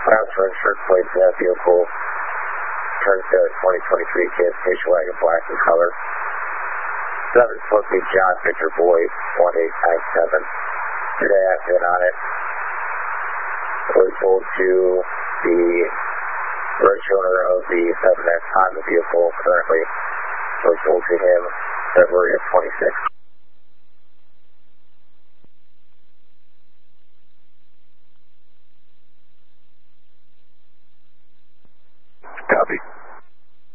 Transfer insurance plates in that vehicle. Turns to 2023 Kia station wagon, black in color. 7 supposed to be John Victor Boy 1897. Today I've been on it. Was told to the road owner of the 7X Honda vehicle currently. Was told to him February of 26. Copy.